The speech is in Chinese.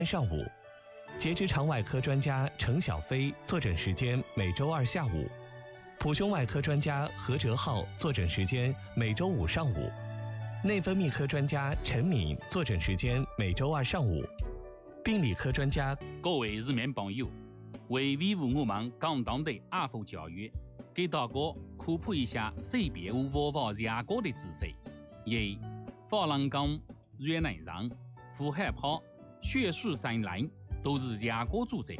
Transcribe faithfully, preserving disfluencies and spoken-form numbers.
上午。结直肠外科专家程小飞坐诊时间每周二下午，普胸外科专家何哲浩坐诊时间每周五上午，内分泌科专家陈敏坐诊时间每周二上午，病理科专家。 各位市民朋友，为维护我们广东的爱护教育，给大家科普一下识别无法防牙膏的知识。一、珐琅钢、软能让、呼害泡、血素三磷都是牙膏组织。